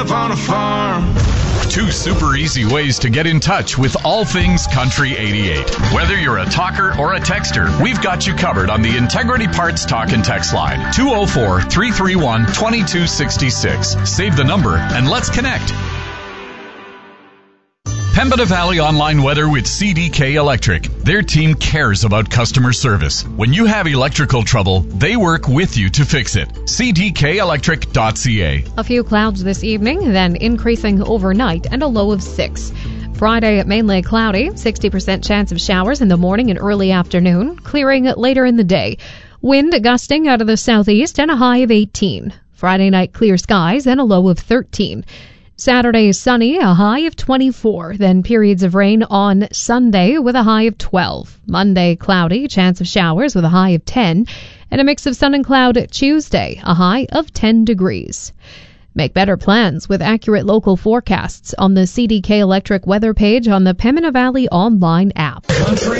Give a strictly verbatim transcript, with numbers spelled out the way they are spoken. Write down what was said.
live on a farm. Two super easy ways to get in touch with all things Country eighty-eight. Whether you're a talker or a texter, we've got you covered on the Integrity Parts Talk and Text line, two oh four, three three one, two two six six. Save the number and let's connect. Pembina Valley Online Weather with C D K Electric. Their team cares about customer service. When you have electrical trouble, they work with you to fix it. C D K electric dot c a. A few clouds this evening, then increasing overnight and a low of six. Friday, mainly cloudy, sixty percent chance of showers in the morning and early afternoon, clearing later in the day. Wind gusting out of the southeast and a high of eighteen. Friday night, clear skies and a low of thirteen. Saturday, sunny, a high of twenty-four. Then periods of rain on Sunday with a high of twelve. Monday, cloudy, chance of showers with a high of ten. And a mix of sun and cloud Tuesday, a high of ten degrees. Make better plans with accurate local forecasts on the C D K Electric weather page on the Pembina Valley online app. Country